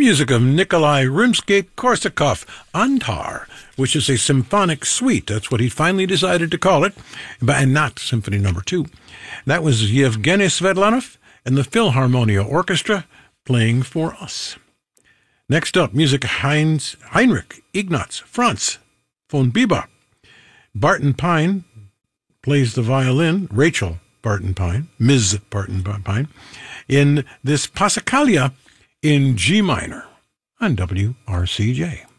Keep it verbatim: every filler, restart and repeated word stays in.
music of Nikolai Rimsky-Korsakov, Antar, which is a symphonic suite. That's what he finally decided to call it, but and not Symphony Number Two. That was Yevgeny Svetlanov and the Philharmonia Orchestra playing for us. Next up, music Heinz, Heinrich Ignaz Franz von Bieber. Barton Pine plays the violin, Rachel Barton Pine, Miz Barton Pine, in this Passacaglia in G minor on W R C J.